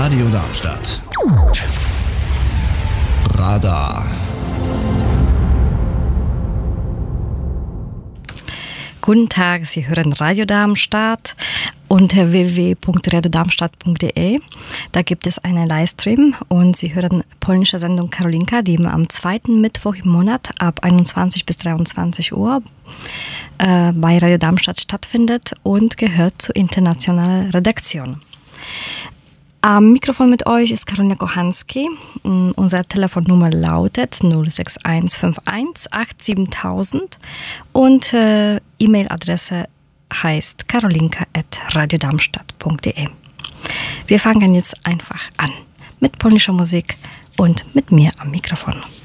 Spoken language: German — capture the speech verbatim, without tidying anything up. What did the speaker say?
Radio Darmstadt. Radar. Guten Tag, Sie hören Radio Darmstadt unter w w w punkt radio darmstadt punkt d e. Da gibt es einen Livestream und Sie hören polnische Sendung Karolinka, die immer am zweiten Mittwoch im Monat ab einundzwanzig bis dreiundzwanzig Uhr äh, bei Radio Darmstadt stattfindet und gehört zur internationalen Redaktion. Am Mikrofon mit euch ist Karolina Kochanski. Unsere Telefonnummer lautet null sechs eins fünf eins acht sieben tausend und äh, E-Mail-Adresse heißt karolinka at radio darmstadt punkt d e. Wir fangen jetzt einfach an mit polnischer Musik und mit mir am Mikrofon.